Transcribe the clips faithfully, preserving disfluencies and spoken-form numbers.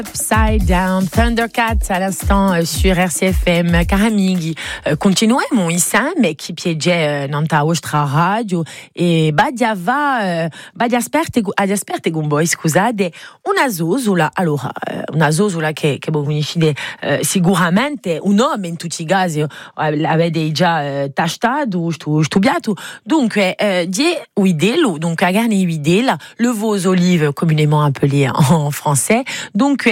Upside Down, Thundercats à l'instant euh, sur R C F M. Caramighi, euh, continuiamo insieme chi piegge nanta vostra radio e badiava eh, badi asperte adi asperte gumbo scusate una zozula allora eh, una zozula che che conoscete eh, sicuramente un nome in tutti i casi avete già eh, tastato studiato dunque eh, die uidelo donc a garni uidela le veau olive communément appelé en français donc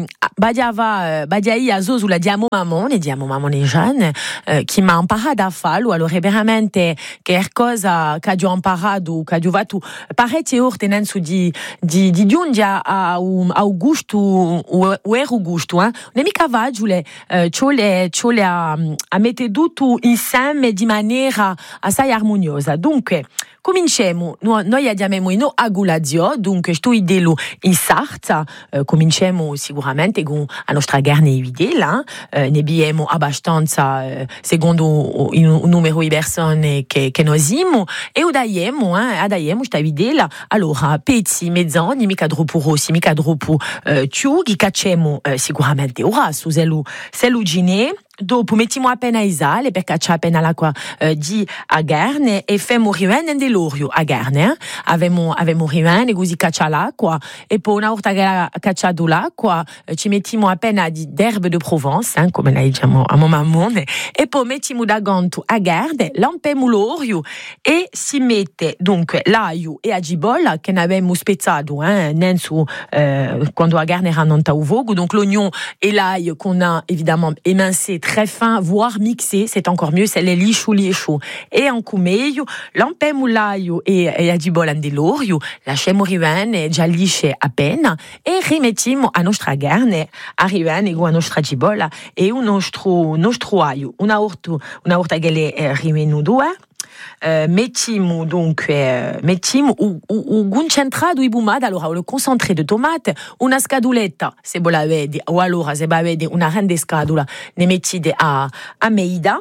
Badiava, Badiai a zozula diamo mamone, diamo mamone Jeanne, eh, che m'ha imparato a farlo, allora veramente che è cosa che ho imparato, che ho fatto parecchie orte nensu di di di giungia a un a un gusto o ero gusto, eh? Non è mica facile, eh, ciole ciole a a mettere tutto insieme di maniera assai armoniosa. Dunque cominciamo, noi abbiamo in aguladio, dunque sto idelo in sarta, eh, cominciamo sicuramente con la nostra carne idela, eh, ne abbiamo abbastanza eh, secondo un numero di persone che, che noi siamo, e odaiamo, eh, adaiamo sta idela, allora pezzi, mezzani, mica troppo rossi, mica troppo eh, ciughi, cacciamo eh, sicuramente ora su selu, selu gine. Dopo mettiamo appena il sale per cacciare appena l'acqua eh, di a carne e facciamo rivenire dell'olio a carne. Eh? Avemo, avemo rivenire così caccia l'acqua e poi una volta che ha cacciato l'acqua eh, ci mettiamo appena di d'erbe de Provence, eh, come la diciamo a mia mamma, e poi mettiamo da ganto a carne, lampiamo l'olio e si mette dunque l'aglio e la cipolla che ne abbiamo spezzato eh, nensu, eh, quando la carne era non tauvogo, donc l'oignon et l'ail qu'on a évidemment émincé très fin, voire mixé, c'est encore mieux, c'est les lichou lichou. Et en cumeio, l'ampemo l'aglio e, e la cipolla dell'olio, lasciamo rivene già lisce appena e rimettiamo a nostra carne, a rivene con la nostra cipolla e un nostro, nostro aglio. Una volta, una volta che le eh, rimenuto, Uh, mettiamo dunque uh, mettiamo un, un concentrato di pomata, allora il concentré de tomate, una scatoletta se voi la vedi o allora se voi avete una grande scatola ne mettete a, a meida.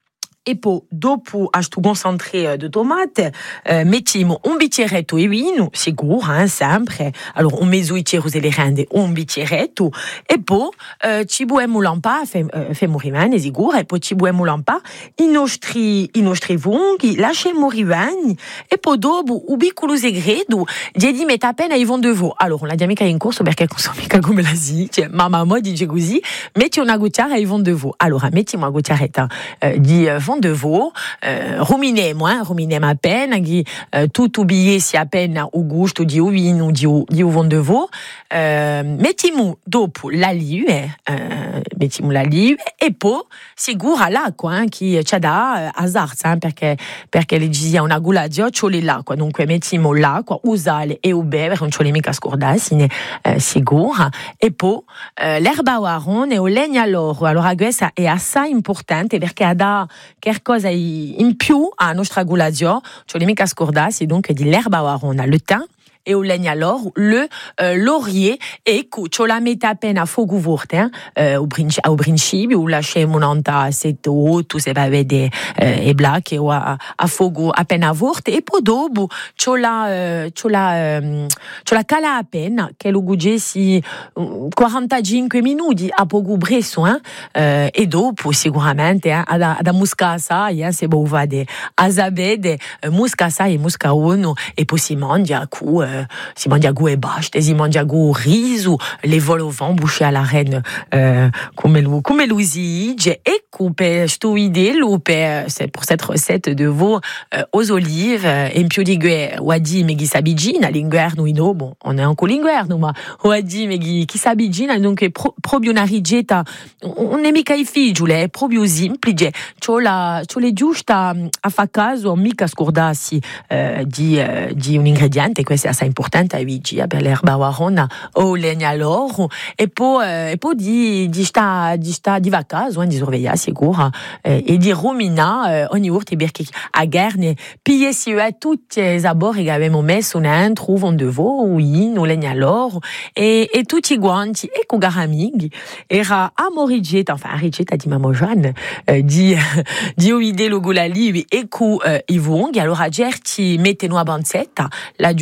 E poi, dopo questo concentré de tomate, eh, mettiamo un bicchieretto di vino, sicuro, eh, sempre. Allora, un mezzo bicchiere se le rende un bicchieretto. E poi, eh, ci buemo lampa, facciamo rimanere, sicuro. E poi ci buemo lampa, i nostri, i nostri funghi, lasciamo rimanere. E poi, dopo, un piccolo segreto, di mettere appena i voni de veau. Allora, non l'abbiamo mica in corso perché non so mica come la si dice. Ma mamma dice così, metti una gocciara ai voni de veau. Allora, mettiamo una gocciaretta eh, di eh, de veau, eh, ruminemo, eh, ruminemo appena, che eh, tutto oublié si appena o gusto di vino di, di vin de veau, eh, mettiamo dopo l'alive, eh, mettiamo l'alive e poi sicura l'acqua, eh, che c'è da azarza, eh, perché, perché le ci sia una guladio, c'ho l'acqua, dunque mettiamo l'acqua, il sale e il beve, non c'ho le mica scordarsi, ne, eh, sicura, e poi eh, l'erba marrone o legna loro, allora questa è assai importante perché ha da qualcosa in più a nostra guladio, c'ho le mica scordarsi, donc di l'erba marrone, le thym e il legna loro, le euh, laurier, e c'ho la mette appena a fuoco forte, eh, au principio, o lasciamo nanta sette otto, se va vedere eh, e blacche o a, a fuoco appena forte, e poi dopo c'ho la, c'ho la, um, c'ho la cala appena, che lo guggessi um, quarantacinque minuti a poco bresso, eh, eh, e dopo sicuramente eh, ad, ad muscasa, eh, se voi vade a sapere, eh, muscasa e muscaono, e poi si mangia cu, eh, si mangia gu e basta, si mangia gu riso, le vol au vent bouché à la reine, euh, come lo, come lo si dice, e per sto idelo, per, c'est pour cette recette de veau euh, aux olives, in più di gue, wadi me chi s'abigina, l'inverno ino, bon, on è anche l'inverno, ma wadi me chi, chi s'abigina, donc pro, proprio una ricetta, non è mica difficile, è proprio semplice, c'ho la, c'ho le giusta a fa caso, mica scordarsi eh, di, eh, di un ingrediente, questo è assai importante a vigia per l'erba marrone o legna loro, e poi, eh, e poi di, di sta, di sta di va caso, eh, di sorvegliare sicura, eh, e di rumina eh, ogni volta perché a carne pille si è tutti i sapori che abbiamo messo dentro, vin de veau, vino, legna loro, e, e tutti i guanti, e con garamighi, era a morigetta, enfin a ricetta di mamma Jeanne, eh, di, di ovide lo golalivi e con eh, i vonghi, allora certi mettono a banzetta, la giù, la giù,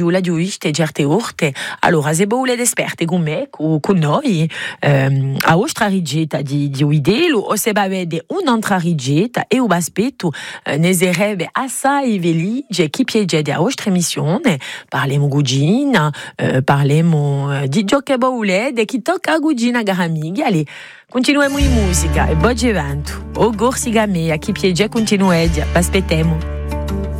interviste, certe urte. Allora, se boule d'esperte con me, con noi, ehm, a vostra rigetta di, di uidelo, o se bavede un'altra rigetta, e u aspetto, eh, ne sarebbe assai felice chi piegede a vostra emissione, parliamo gugina, eh, parliamo di ciò che boule, e chi tocca a gugina, cari amici, allez, continuiamo in musica, e buon evento. O gorsi gamea, chi piegede continuede, aspettiamo.